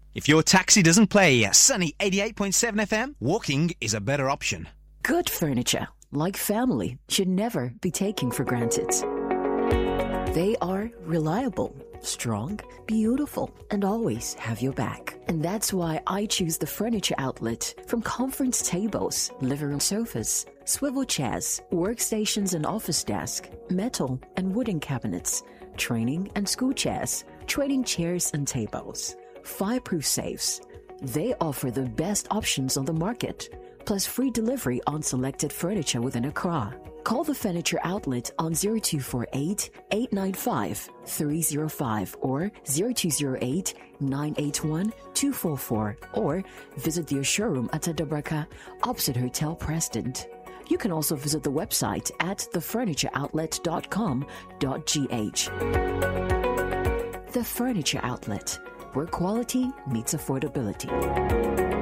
If your taxi doesn't play Sunny 88.7 FM, walking is a better option. Good furniture, like family, should never be taken for granted. They are reliable, strong, beautiful, and always have your back. And that's why I choose the Furniture Outlet. From conference tables, living room sofas, swivel chairs, workstations and office desk, metal and wooden cabinets, training and school chairs, trading chairs and tables, fireproof safes. They offer the best options on the market, plus free delivery on selected furniture within Accra. Call the Furniture Outlet on 0248 895 305 or 0208 981 244 or visit their showroom at Adabraka, opposite Hotel Preston. You can also visit the website at thefurnitureoutlet.com.gh. The Furniture Outlet, where quality meets affordability.